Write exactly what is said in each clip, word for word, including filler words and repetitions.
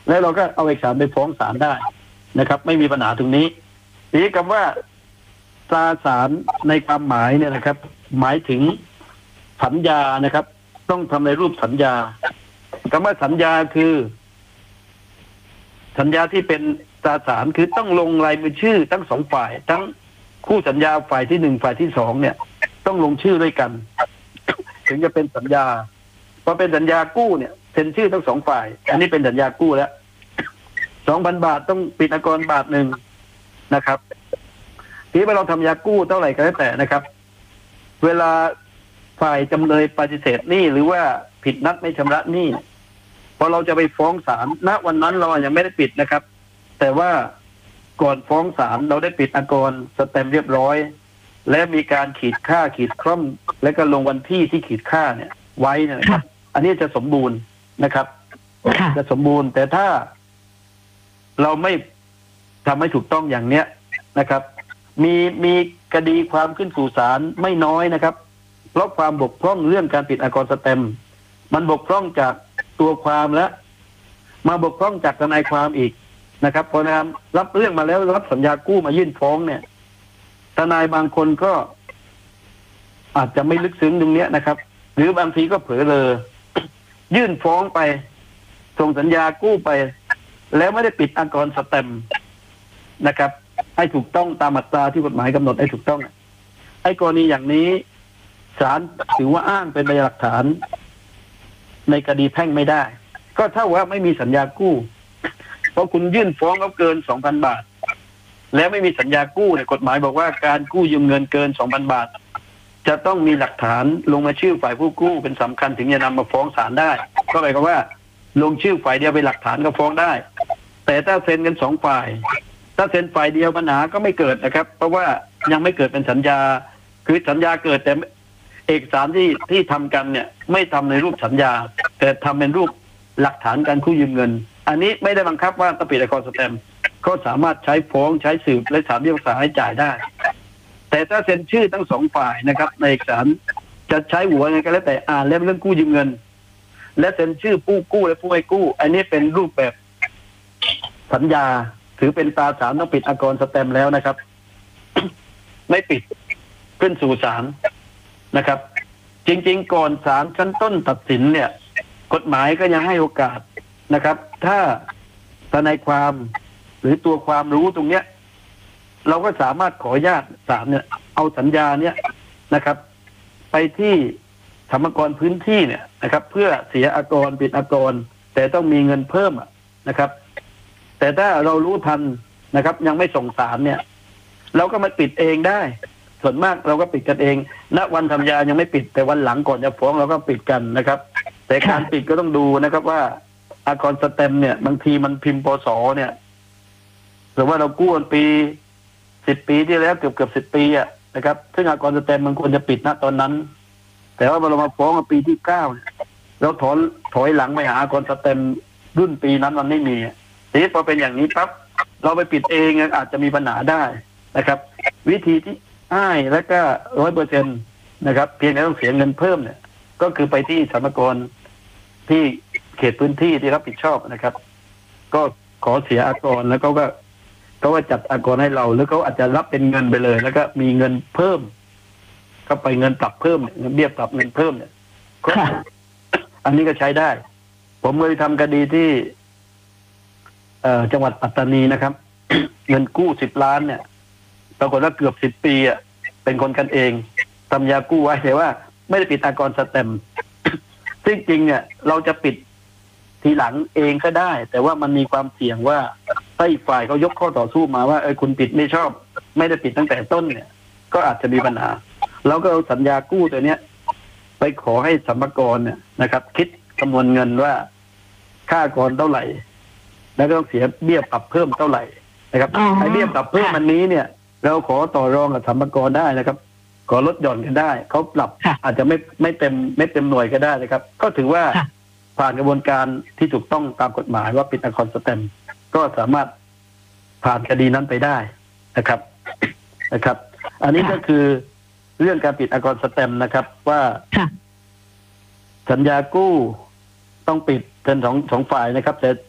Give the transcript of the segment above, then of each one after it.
แล้วเราก็เอาเอกสารไปฟ้องศาลได้นะครับ ไม่มีปัญหาตรงนี้ทีนี้คำว่าตราสารในความหมายเนี่ยนะครับ หมายถึงสัญญานะครับ ต้องทำในรูปสัญญาคำว่าสัญญาคือ สัญญาที่เป็นตราสารคือต้องลงลายมือชื่อทั้งสองฝ่ายทั้งคู่สัญญาฝ่ายที่หนึ่งฝ่ายที่สองเนี่ย ต้องลงชื่อด้วยกัน ถึงจะเป็นสัญญาพอเป็นสัญญากู้เนี่ยเซ็นชื่อทั้งสองฝ่ายอันนี้เป็นสัญญากู้แล้วสองพันบาทต้องปิดอากรบาทหนึ่งนะครับทีนี้เมื่อเราทำยากู้เท่าไหร่ก็แล้วแต่นะครับ เวลาฝ่ายจำเลยปฏิเสธหนี้หรือว่าผิดนัดไม่ชำระหนี้พอเราจะไปฟ้องศาลณวันนั้นเรายังไม่ได้ปิดนะครับ แต่ว่าก่อนฟ้องศาลเราได้ปิดอากรสแตมป์เรียบร้อยและมีการขีดค่าขีดคร่อมและก็ลงวันที่ที่ขีดค่าเนี่ยไว้นะครับ อันนี้จะสมบูรณ์นะครับจะสมบูรณ์แต่ถ้าเราไม่ทำให้ถูกต้องอย่างเนี้ยนะครับ มีมีคดีความขึ้นสู่ศาลไม่น้อยนะครับเพราะความบกพร่องเรื่องการปิดอากรสแตมป์มันบกพร่องจากตัวความและมาบกพร่องจากทนายความอีกนะครับพอนะครับรับเรื่องมาแล้วรับสัญญากู้มายื่นฟ้องเนี่ยทนายบางคนก็อาจจะไม่ลึกซึ้งตรงเนี้ยนะครับ หรือบางทีก็เผลอเลยยื่นฟ้องไปส่งสัญญากู้ไปแล้วไม่ได้ปิดอากรสแตมป์นะครับให้ถูกต้องตามมาตราที่กฎหมายกำหนดให้ถูกต้องไอ้กรณีอย่างนี้ศาลถือว่าอ้างเป็นพยานหลักฐานในคดีแพ่งไม่ได้ก็เท่าว่าไม่มีสัญญากู้เพราะคุณยื่นฟ้องเขาเกิน สองพัน บาทแล้วไม่มีสัญญากู้เนี่ยกฎหมายบอกว่าการกู้ยืมเงินเกิน สองพัน บาทจะต้องมีหลักฐานลงมาชื่อฝ่ายผู้กู้เป็นสำคัญถึงจะนำมาฟ้องศาลได้ก็หมายความว่าลงชื่อฝ่ายเดียวเป็นหลักฐานก็ฟ้องได้แต่ถ้าเซ็นกันสองฝ่ายถ้าเซ็นฝ่ายเดียวปัญหาก็ไม่เกิดนะครับเพราะว่ายังไม่เกิดเป็นสัญญาคือสัญญาเกิดแต่เอกสารที่ที่ทำกันเนี่ยไม่ทำในรูปสัญญาแต่ทำเป็นรูปหลักฐานการกู้ยืมเงินอันนี้ไม่ได้บังคับว่าต้องปิดอากรสแตมป์ก็สามารถใช้ฟ้องใช้สืบและศาลพิพากษาให้จ่ายได้แต่ถ้าเซ็นชื่อทั้งสองฝ่ายนะครับในเอกสารจะใช้หัวไงก็แล้วแต่อ่านเล่มเรื่องกู้ยืมเงินและเซ็นชื่อผู้กู้และผู้ให้กู้อันนี้เป็นรูปแบบสัญญาถือเป็นตราสารต้องปิดอากรสแตมป์แล้วนะครับ ไม่ปิดขึ้นสู่ศาลนะครับ จริงๆก่อนศาลชั้นต้นตัดสินเนี่ยกฎหมายก็ยังให้โอกาสนะครับถ้าทนายความหรือตัวความรู้ตรงเนี้ยเราก็สามารถขออนุญาตศาลเนี่ยเอาสัญญาเนี่ยนะครับไปที่สรรพากรพื้นที่เนี่ยนะครับเพื่อเสียอากรปิดอากรแต่ต้องมีเงินเพิ่มนะครับแต่ถ้าเรารู้ทันนะครับยังไม่ส่งศาลเนี่ยเราก็มาปิดเองได้ส่วนมากเราก็ปิดกันเองณวันทำยายังไม่ปิดแต่วันหลังก่อนจะฟ้องเราก็ปิดกันนะครับแต่การปิดก็ต้องดูนะครับว่าอากรสแตมป์เนี่ยบางทีมันพิมพ์ปศเนี่ยหรือว่าเรากู้กันปีสิบปีที่แล้วเกือบเกือบสิบปีอ่ะนะครับซึ่งอากรสแตมป์มันควรจะปิดณตอนนั้นแต่ว่าเรามาฟ้องปีที่เก้าเราถอนถอยหลังไปหาอากรสแตมป์รุ่นปีนั้นมันไม่มีทีนี้พอเป็นอย่างนี้ปั๊บเราไปปิดเองอาจจะมีปัญหาได้นะครับ วิธีที่ง่ายและก็ร้อยเปอร์เซ็นต์นะครับเพียงแต่ต้องเสียเงินเพิ่มเนี่ยก็คือไปที่สรรพากรที่เขตพื้นที่ที่รับผิดชอบนะครับก็ขอเสียอากรแล้วก็ก็เขาก็จัดอากรให้เราหรือเขาอาจจะรับเป็นเงินไปเลยแล้วก็มีเงินเพิ่มก็ไปเงินปรับเพิ่มเงินเบี้ยปรับเงินเพิ่มเนี่ยก็อันนี้ก็ใช้ได้ผมเคยทำคดีที่เอ่อจังหวัดปัตตานีนะครับ เงินกู้สิบล้านเนี่ยปรากฏว่าเกือบสิบปีอ่ะเป็นคนกันเองทำยากู้ไว้แต่ว่าไม่ได้ปิดอากรสแตมป์ซึ่งจริงเนี่ยเราจะปิดทีหลังเองก็ได้แต่ว่ามันมีความเสี่ยงว่าถ้าอีกฝ่ายเขายกข้อต่อสู้มาว่าเออคุณปิดไม่ชอบไม่ได้ปิดตั้งแต่ต้นเนี่ยก็อาจจะมีปัญหาเราก็เอาสัญญากู้ตัวเนี้ยไปขอให้สรรพากรเนี่ยนะครับคิดจำนวนเงินว่าค่าอากรเท่าไหร่แล้วก็ต้องเสียเบี้ยปรับเพิ่มเท่าไหร่นะครับไอ้เบี้ยปรับเพิ่มอันนี้เนี่ยเราขอต่อรองกับสรรพากรได้นะครับขอลดหย่อนกันได้เขาปรับอาจจะไม่ไม่เต็มไม่เต็มหน่วยก็ได้นะครับก็ถือว่าผ่านกระบวนการที่ถูกต้องตามกฎหมายว่าปิดอากรสแตมป์ก็สามารถผ่านคดีนั้นไปได้นะครับนะครับอันนี้ก็คือเรื่องการปิดอากรสแตมป์นะครับว่าสัญญากู้ต้องปิดกันสองสองฝ่ายนะครับแต่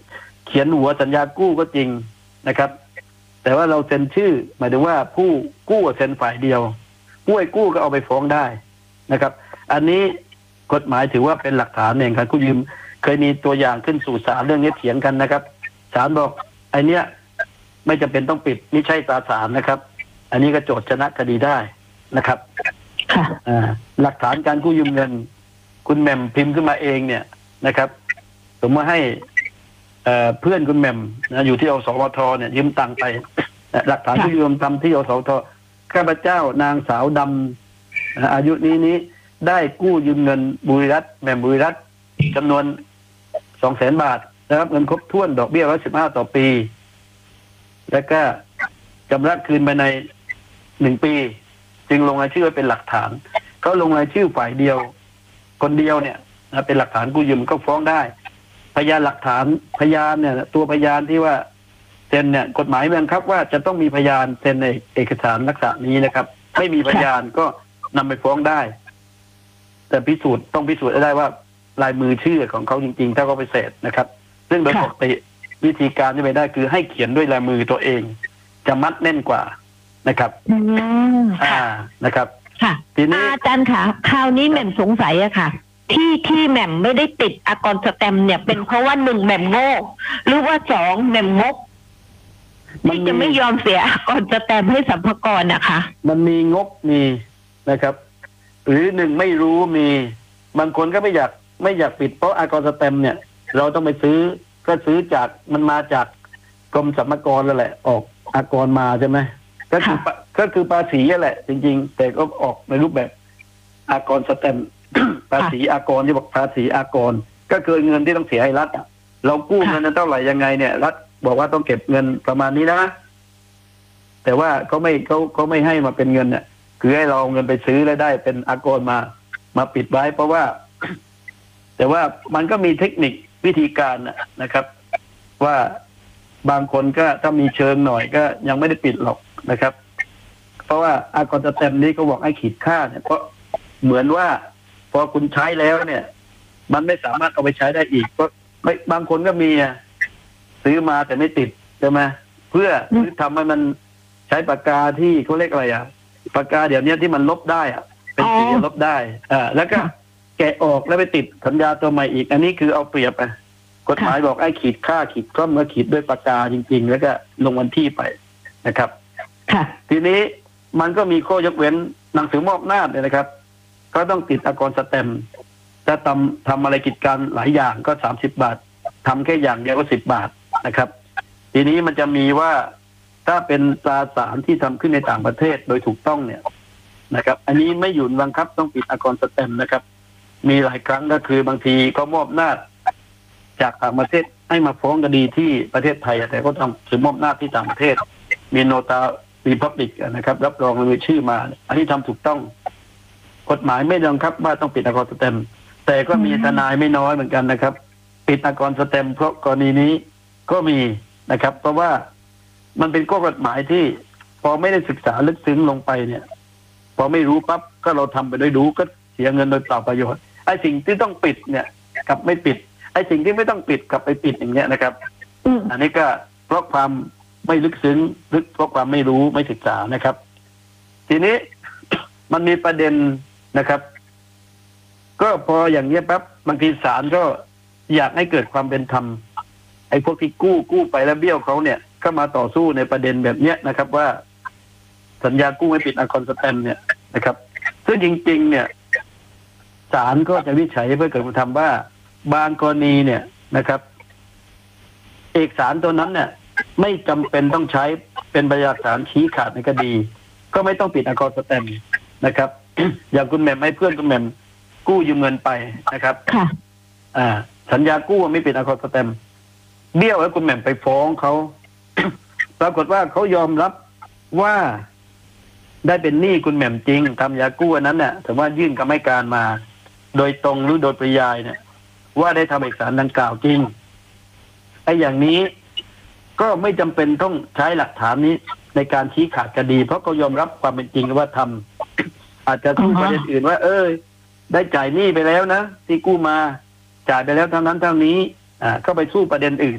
เขียนหัวสัญญากู้ก็จริงนะครับ แต่ว่าเราเซ็นชื่อหมายถึงว่าผู้กู้เซ็นฝ่ายเดียวผู้ให้กู้ก็เอาไปฟ้องได้นะครับ อันนี้กฎหมายถือว่าเป็นหลักฐานเองครับกู้ยืมเคยมีตัวอย่างขึ้นสู่ศาลเรื่องนี้เถียงกันนะครับศาลบอกไอ้นี้ไม่จำเป็นต้องปิดนี่ใช่ตราสารนะครับ อันนี้ก็โจทย์ชนะคดีได้นะครับหลักฐานการกู้ยืมเงินคุณแหม่มพิมพ์ขึ้นมาเองเนี่ยนะครับสมมติให้เอ่อเพื่อนคุณแหม่มนะอยู่ที่อสมทเนี่ยยืมตังค์ไปหลักฐานที่ยืมทำที่อสมทข้าพเจ้านางสาวดำอายุนี้นี้ได้กู้ยืมเงินบุรีรัตน์แหม่มบุรีรัตน์จำนวนสองแสนบาทนะครับเงินครบถ้วนดอกเบี้ยร้อยสิบห้าต่อปีแล้วก็ชำระคืนภายในหนึ่งปีจึงลงรายชื่อไว้เป็นหลักฐานเขาลงรายชื่อฝ่ายเดียวคนเดียวเนี่ยนะเป็นหลักฐานกู้ยืมก็ฟ้องได้พยานหลักฐานพยานเนี่ยตัวพยานที่ว่าเซ็นเนี่ยกฎหมายบังคับว่าจะต้องมีพยานเซ็นในเอกสารลักษณะนี้นะครับไม่มีพยานก็นำไปฟ้องได้แต่พิสูจน์ต้องพิสูจน์ได้ว่าลายมือชื่อของเขาจริงๆถ้าเขาไปเสร็จนะครับซึ่งโดยปกติวิธีการที่ไปได้คือให้เขียนด้วยลายมือตัวเองจะมัดแน่นกว่านะครับอืมอ่านะครับค่ะทีนี้อาจารย์ค่ะคราวนี้แหม่มสงสัยอะค่ะที่ที่แหม่มไม่ได้ติดอากรสแตมป์เนี่ยเป็นเพราะว่าหนึ่งแหม่มโง่หรือว่าสองแหม่มงกที่จะไม่ยอมเสียอากรสแตมป์ให้สรรพากรนะคะมันมีงบมีนะครับหรือหนึ่งไม่รู้มีบางคนก็ไม่อยากไม่อยากปิดเพราะอากรสแตมป์เนี่ยเราต้องไปซื้อก็ซื้อจากมันมาจากกรมสรรพากรแล้วแหละออกอากรมาใช่ไหมก็คือก็คือภาษีแหละจริงๆแต่ก็ออกในรูปแบบอากรสแตมป์ภาษีอากรที่บอกภาษีอากรก็คือเงินที่ต้องเสียให้รัฐเรากู้เงินนั้นเท่าไหร่ยังไงเนี่ยรัฐบอกว่าต้องเก็บเงินประมาณนี้นะแต่ว่าเขาไม่เขาเขาไม่ให้มาเป็นเงินเนี่ยคือให้เราเอาเงินไปซื้อแล้วได้เป็นอากรมามาปิดไว้เพราะว่าแต่ว่ามันก็มีเทคนิควิธีการนะครับว่าบางคนก็ถ้ามีเชิงหน่อยก็ยังไม่ได้ปิดหรอกนะครับเพราะว่าอากรสแตมป์นี้เขาบอกให้ขีดค่าเนี่ยเพราะเหมือนว่าพอคุณใช้แล้วเนี่ยมันไม่สามารถเอาไปใช้ได้อีกเพราะบางคนก็มีซื้อมาแต่ไม่ติดใช่ไหมเพื่อทำให้มันใช้ปากกาที่เขาเรียกอะไรอ่ะปากกาเดี๋ยวนี้ที่มันลบได้อ่ะเป็นสีลบได้อ่าแล้วก็แกะออกแล้วไปติดสัญญาตัวใหม่อีกอันนี้คือเอาเปรียบอ่ะกฎหมายบอกไอ้ขีดค่าขีดก้อมก็ขีดด้วยปากกาจริงๆแล้วก็ลงวันที่ไปนะครับทีนี้มันก็มีข้อยกเว้นหนังสือมอบอำนาจเนี่ยนะครับก็ต้องติดอากรสแตมป์ถ้าทำทำอะไรกิจการหลายอย่างก็สามสิบบาททำแค่อย่างเดียวก็สิบบาทนะครับทีนี้มันจะมีว่าถ้าเป็นตราสารที่ทำขึ้นในต่างประเทศโดยถูกต้องเนี่ยนะครับอันนี้ไม่หยุดบังคับต้องปิดอากรสแตมป์นะครับมีหลายครั้งก็คือบางทีก็มอบอำนาจจากต่างประเทศให้มาฟ้องคดีที่ประเทศไทยแต่ก็ทำถือมอบอำนาจที่ต่างประเทศมีโนตารีพับลิกนะครับรับรองมีชื่อมาอันนี้ทำถูกต้องกฎหมายไม่บังคับว่าต้องปิดอากรสแตมป์แต่ก็มีทนายไม่น้อยเหมือนกันนะครับปิดอากรสแตมป์เพราะกรณีนี้ก็มีนะครับเพราะว่ามันเป็นข้อกฎหมายที่พอไม่ได้ศึกษาลึกซึ้งลงไปเนี่ยพอไม่รู้ปั๊บก็เราทำไปโดยรู้ก็เสียเงินโดยเปล่าประโยชน์ไอ้สิ่งที่ต้องปิดเนี่ยกลับไม่ปิดไอ้สิ่งที่ไม่ต้องปิดกลับไปปิดอย่างเงี้ยนะครับอันนี้ก็เพราะความไม่ลึกซึ้งลึกเพราะความไม่รู้ไม่ศึกษานะครับทีนี้มันมีประเด็นนะครับก็พออย่างเงี้ยปั๊บบางทีศาลก็อยากให้เกิดความเป็นธรรมไอ้พวกที่กู้กู้ไปแล้วเบี้ยวเขาเนี่ยก็มาต่อสู้ในประเด็นแบบเนี้ยนะครับว่าสัญญากู้ไม่ปิดอากรสแตมป์เนี่ยนะครับซึ่งจริงๆเนี่ยศาลก็จะวินิจฉัยเพื่อเกิดความธรรมว่าบางกรณีเนี่ยนะครับเอกสารตัวนั้นเนี่ยไม่จำเป็นต้องใช้เป็นพยานหลักฐานชี้ขาดในคดีก็ไม่ต้องปิดอากรสแตมป์นะครับ อย่างคุณแหม่มให้เพื่อนคุณแหม่มกู้ยืมเงินไปนะครับค่ะอ่าสัญญากู้ไม่ปิดอากรสแตมป์เบี้ยวแล้วคุณแหม่มไปฟ้องเขา ปรากฏว่าเขายอมรับว่าได้เป็นหนี้คุณแหม่มจริงทำยากู้นั้นเนี่ยถือว่ายื่นคำให้การมาโดยตรงหรือโดยปริยายเนี่ยว่าได้ทำเอกสารดังกล่าวจริงไอ้อย่างนี้ก็ไม่จำเป็นต้องใช้หลักฐานนี้ในการชี้ขาดคดีเพราะเขายอมรับความเป็นจริงว่าทำอาจจะสู้ประเด็นอื่นว่าเออได้จ่ายหนี้ไปแล้วนะที่กู้มาจ่ายไปแล้วเท่านั้นเท่านี้อ่าก็ไปสู้ประเด็นอื่น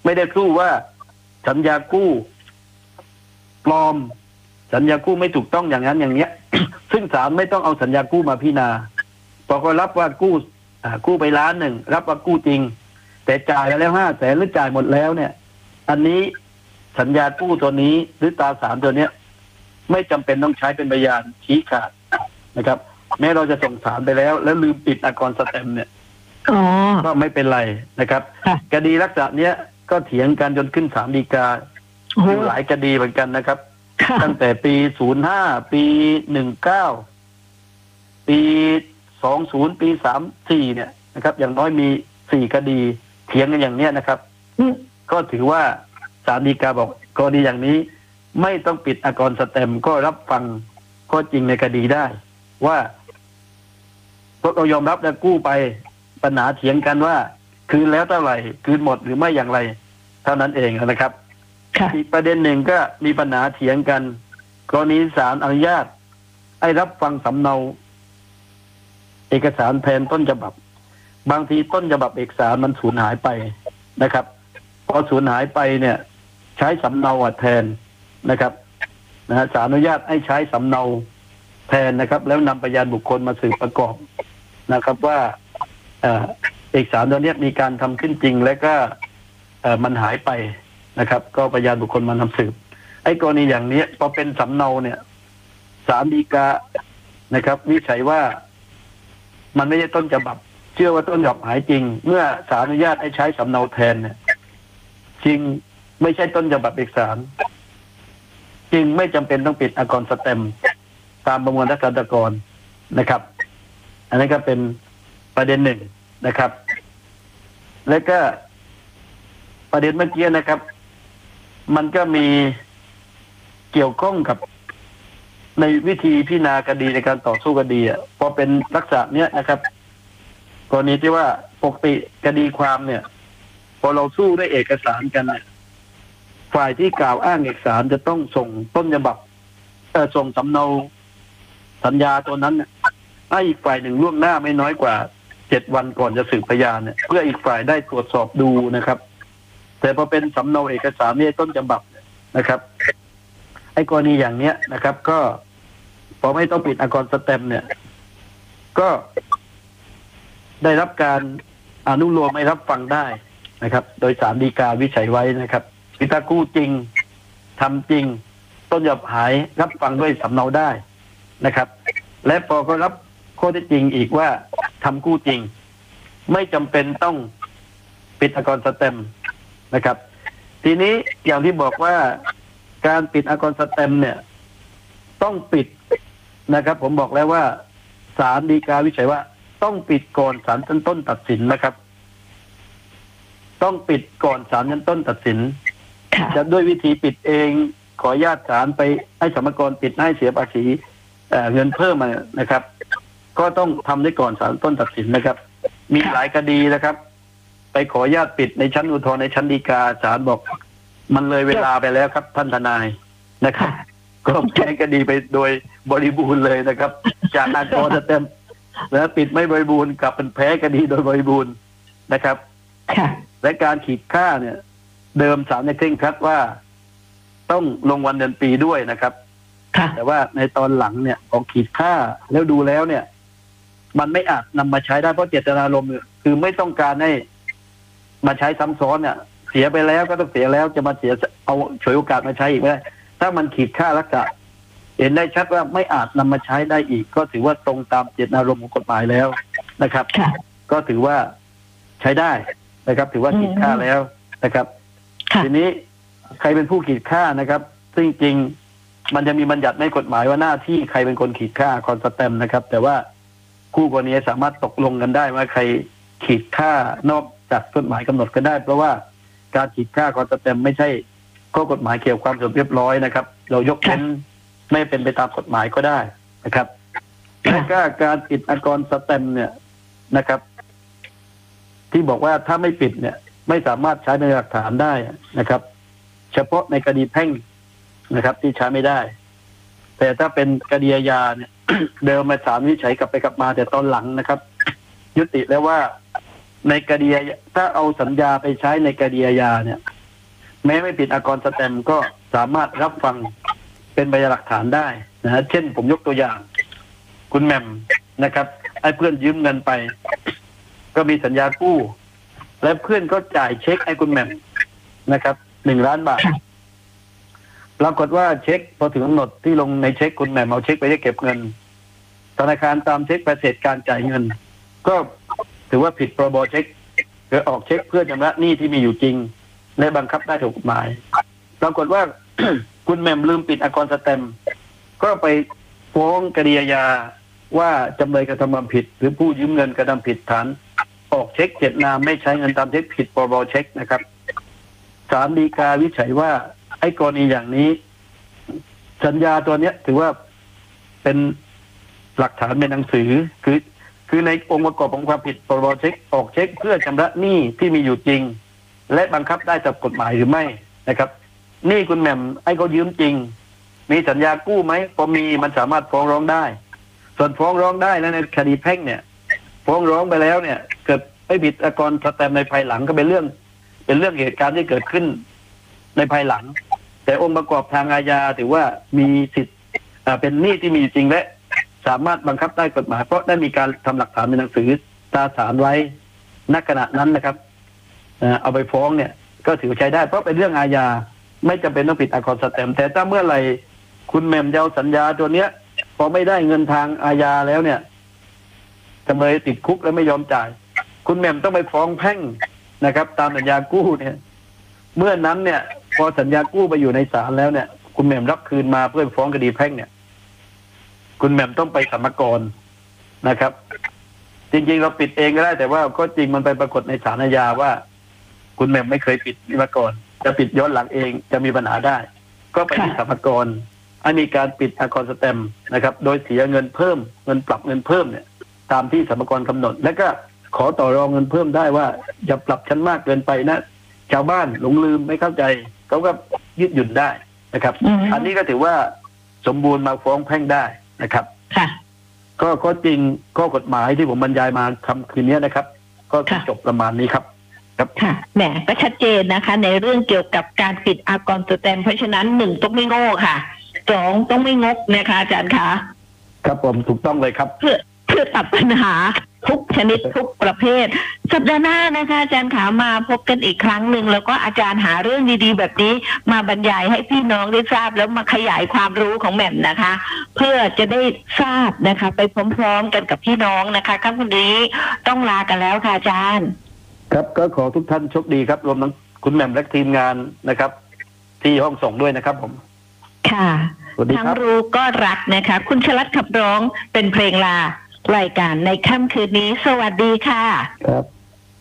ไม่ได้สู้ว่าสัญญากู้ปลอมสัญญากู้ไม่ถูกต้องอย่างนั้นอย่างเนี้ย ซึ่งศาลไม่ต้องเอาสัญญากู้มาพิจารณาพอเขารับว่ากู้กู้ไปล้านหนึ่งรับว่ากู้จริงแต่จ่ายไปแล้วห้าแสนหรือจ่ายหมดแล้วเนี่ยอันนี้สัญญากู้ตัวนี้หรือตราสารตัวเนี้ยไม่จำเป็นต้องใช้เป็นพยานชี้ขาดนะครับ แม้เราจะส่งศาลไปแล้วแล้วลืมปิดอากรสแตมป์เนี่ยก็ไม่เป็นไรนะครับคดีลักษณะเนี้ยก็เถียงกันจนขึ้นศาลฎีกาอยู่หลายคดีเหมือนกันนะครับตั้งแต่ปีศูนย์ห้าปีหนึ่งเก้าปีสองศูนย์ปีสามสี่เนี่ยนะครับอย่างน้อยมีสี่คดีเถียงกันอย่างเนี้ยนะครับก็ถือว่าศาลฎีกาบอกกรณีอย่างนี้ไม่ต้องปิดอากรสแตมป์ก็รับฟังข้อจริงในคดีได้ว่าพวกเรายอมรับแล้วกู้ไปปัญหาเถียงกันว่าคืนแล้วเท่าไหร่คืนหมดหรือไม่อย่างไรเท่านั้นเองนะครับอีกประเด็นหนึ่งก็มีปัญหาเถียงกันกรณีศาลอนุญาตให้รับฟังสำเนาเอกสารแทนต้นฉบับบางทีต้นฉบับเอกสารมันสูญหายไปนะครับพอสูญหายไปเนี่ยใช้สำเนาแทนนะครับนะฮะศาลอนุญาตให้ใช้สำเนาแทนนะครับแล้วนำพยานบุคคลมาสืบประกอบนะครับว่าเอ่อเอกสารตัวนี้มีการทำขึ้นจริงและก็เอ่อมันหายไปนะครับก็พยานบุคคลมานำสืบไอ้กรณีอย่างนี้พอเป็นสำเนาเนี่ยศาลฎีกานะครับวิจัยว่ามันไม่ใช่ต้นฉบับเชื่อว่าต้นฉบับหายจริงเมื่อศาลอนุญาตให้ใช้สำเนาแทนเนี่ยจริงไม่ใช่ต้นฉบับเอกสารจริงไม่จำเป็นต้องปิดอากรสแตมป์ตามประมวลรัษฎากรนะครับอันนี้ก็เป็นประเด็นหนึ่งนะครับแล้วก็ประเด็นเมื่อกี้นะครับ มันก็มีเกี่ยวข้องกับในวิธีพิจารณาคดีในการต่อสู้คดีอ่ะพอเป็นลักษณะเนี้ยนะครับกรณีที่ว่าปกติคดีความเนี่ยพอเราสู้ด้วยเอกสารกันเนี่ยฝ่ายที่กล่าวอ้างเอกสารจะต้องส่งต้นฉบับเอ่อส่งสำเนาสัญญาตัวนั้นให้อีกฝ่ายหนึ่งล่วงหน้าไม่น้อยกว่าเจ็ดวันก่อนจะสืบพยานเนี่ยเพื่ออีกฝ่ายได้ตรวจสอบดูนะครับแต่พอเป็นสำเนาเอกสารนี่ต้นฉบับนะครับไอ้กรณีอย่างเนี้ยนะครับก็พอไม่ต้องปิดอากรสแตมป์เนี่ยก็ได้รับการอนุโลมให้รับฟังได้นะครับโดยศาลฎีกาวิจัยไว้นะครับพิตากู้จริงทำจริงต้นฉบับหายรับฟังด้วยสำเนาได้นะครับ และพอก็รับข้อเท็จจริงอีกว่าทำกู้จริงไม่จำเป็นต้องปิดอากรสแตมป์นะครับทีนี้อย่างที่บอกว่าการปิดอากรสแตมป์เนี่ยต้องปิดนะครับผมบอกแล้วว่าศาลฎีกาวิจัยว่าต้องปิดก่อนศาลชั้นต้นตัดสินนะครับต้องปิดก่อนศาลชั้นต้นตัดสินจะด้วยวิธีปิดเองขออนุญาตศาลไปให้สรรพากรปิดให้เสียภาษีเอ่อเงินเพิ่มมานะครับก็ต้องทำได้ก่อนศาลต้นตัดสินนะครับมีหลายคดีนะครับไปขออนุญาตปิดในชั้นอุทธรณ์ในชั้นฎีกาศาลบอกมันเลยเวลาไปแล้วครับท่านทนายนะครับก็แพ้คดีไปโดยบริบูรณ์เลยนะครับจากอากรสแตมป์แล้วปิดไม่บริบูรณ์กลับเป็นแพ้คดีโดยบริบูรณ์นะครับและการขีดค่าเนี่ยเดิมศาลเนี่ยเคร่งครัดว่าต้องลงวันเดือนปีด้วยนะครับแต่ว่าในตอนหลังเนี่ยของขีดค่าแล้วดูแล้วเนี่ยมันไม่อาจนำมาใช้ได้เพราะเจตนารมณ์คือไม่ต้องการให้มาใช้ซ้ำซ้อนเนี่ยเสียไปแล้วก็ต้องเสียแล้วจะมาเสียเอาฉวยโอกาสมาใช้อีกไม่ได้ถ้ามันขีดค่าลักษณะเห็นได้ชัดว่าไม่อาจนำมาใช้ได้อีกก็ถือว่าตรงตามเจตนารมณ์ของกฎหมายแล้วนะครับก็ถือว่าใช้ได้นะครับถือว่าขีดค่าแล้วนะครับทีนี้ใครเป็นผู้ขีดค่านะครับซึ่งจริงมันจะมีบัญญัติในกฎหมายว่าหน้าที่ใครเป็นคนขีดค่าคอนสแตมป์นะครับแต่ว่าคู่กรณีสามารถตกลงกันได้ว่าใครขีดค่านอกจากกฎหมายกำหนดก็ได้เพราะว่าการขีดค่าคอนสแตมป์ไม่ใช่ข้อกฎหมายเกี่ยวกับความสงบเรียบร้อยนะครับเรายกเว้นไม่เป็นไปตามกฎหมายก็ได้นะครับและก็การปิดอากรสแตมป์เนี่ยนะครับที่บอกว่าถ้าไม่ปิดเนี่ยไม่สามารถใช้เป็นหลักฐานได้นะครับเฉพาะในคดีแพ่งนะครับที่ใช้ไม่ได้แต่ถ้าเป็นคดีอาญาเนี่ย เดิมมาศาลวินิจฉัยกลับไปกลับมาแต่ตอนหลังนะครับ ยุติแล้วว่าในคดีถ้าเอาสัญญาไปใช้ในคดีอาญาเนี่ยแม้ไม่ผิดอากรสแตมป์ก็สามารถรับฟังเป็นพยานหลักฐานได้นะฮะเช่นผมยกตัวอย่าง คุณแหม่มนะครับไอ้เพื่อนยืมเงินไป ก็มีสัญญากู้ และเพื่อนก็จ่ายเช็คให้คุณแหม่มนะครับหนึ่งล้านบาทปรากฏว่าเช็คพอถึงกำหนดที่ลงในเช็คคุณแหม่มเอาเช็คไปได้เก็บเงินธนาคารตามเช็คปฏิเสธการจ่ายเงิน ก็ถือว่าผิดพรบเช็คคือออกเช็คเพื่อชำระหนี้ที่มีอยู่จริงและบังคับได้ถูกกฎหมายปรากฏว่า คุณแหม่มลืมปิดอากรสแตมป์ก็ไปฟ้องคดีอาญาว่าจำเลยกระทำความผิด หรือผู้ยืมเงินกระทำผิดฐานออกเช็คเจตนาไม่ใช้เงินตามเช็คผิดพรบเช็คนะครับศาลฎีกาวินิจฉัยว่าไอ้กรณีอย่างนี้สัญญาตัวเนี้ยถือว่าเป็นหลักฐานเป็นหนังสือคือคือในองค์ประกอบของความผิดพรบเช็คออกเช็คเพื่อชำระหนี้ที่มีอยู่จริงและบังคับได้ตามกฎหมายหรือไม่นะครับหนี้คุณแหม่มไอ้เขายืมจริงมีสัญญากู้ไหมพอมีมันสามารถฟ้องร้องได้ส่วนฟ้องร้องได้แล้วในคดีแพ่งเนี่ยฟ้องร้องไปแล้วเนี่ยเกิดไม่ผิดอากรสแตมป์ในภายหลังก็เป็นเรื่องเป็นเรื่องเหตุการณ์ที่เกิดขึ้นในภายหลังแต่องค์ประกอบทางอาญาถือว่ามีสิทธิ์เป็นหนี้ที่มีจริงและสามารถบังคับได้กฎหมายเพราะได้มีการทำหลักฐานเป็นหนังสือตราสารไว้ณขณะนั้นนะครับเอาไปฟ้องเนี่ยก็ถือใช้ได้เพราะเป็นเรื่องอาญาไม่จำเป็นต้องผิดอากรสแตมป์แต่ถ้าเมื่อไหร่คุณแหม่มจะเอาสัญญาตัวเนี้ยพอไม่ได้เงินทางอาญาแล้วเนี่ยจำเลยติดคุกแล้วไม่ยอมจ่ายคุณแหม่มต้องไปฟ้องแพ่งนะครับตามสัญญากู้เนี่ยเมื่อนั้นเนี่ยพอสัญญากู้ไปอยู่ในศาลแล้วเนี่ยคุณแหม่มรับคืนมาเพื่อฟ้องคดีแพ่งเนี่ยคุณแหม่มต้องไปสรรพากรนะครับจริงๆเราปิดเองก็ได้แต่ว่าก็จริงมันไปปรากฏในศาลอาญาว่าคุณแหม่มไม่เคยปิดมาก่อนจะปิดย้อนหลังเองจะมีปัญหาได้ก็ไปที่สรรพากรให้มีการปิดอากรสแตมป์นะครับโดยเสียเงินเพิ่มเงินปรับเงินเพิ่มเนี่ยตามที่สรรพากรกำหนดแล้วก็ขอต่อรองเงินเพิ่มได้ว่าอย่าปรับชั้นมากเกินไปนะชาวบ้านหลงลืมไม่เข้าใจเขาก็ยืดหยุ่นได้นะครับ mm-hmm. อันนี้ก็ถือว่าสมบูรณ์มาฟ้องแพ่งได้นะครับค่ะก็ข้อจริงข้อกฎหมายที่ผมบรรยายมาคำคืนนี้นะครับก็จบประมาณนี้ครับครับค่ะแหมก็ชัดเจนนะคะในเรื่องเกี่ยวกับการปิดอากรสแตมป์เพราะฉะนั้นหนึ่งต้องไม่โง่ค่ะสองต้องไม่งกนะคะอาจารย์คะครับผมถูกต้องเลยครับเพื่อเพื่อตัดปัญหาทุกชนิดทุกประเภทสัปดาห์หน้านะคะอาจารย์ขามาพบกันอีกครั้งหนึ่งแล้วก็อาจารย์หาเรื่องดีๆแบบนี้มาบรรยายให้พี่น้องได้ทราบแล้วมาขยายความรู้ของแหม่มนะคะเพื่อจะได้ทราบนะคะไปพร้อมๆกันกับพี่น้องนะคะค่ำคืนนี้ต้องลากันแล้วค่ะอาจารย์ครับก็ขอทุกท่านโชคดีครับรวมทั้งคุณแหม่มและทีมงานนะครับที่ห้องส่งด้วยนะครับผมค่ะทั้งรู้ก็รักนะคะคุณชลัดขับร้องเป็นเพลงลารายการในค่ำคืนนี้สวัสดีค่ะครับ